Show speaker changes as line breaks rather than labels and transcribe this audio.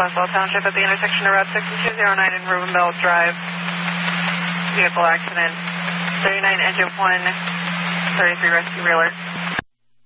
Westwell Township at the intersection of Route 6209 and Rubenbell Drive. Vehicle accident. 39 engine 1, 33 rescue reeler.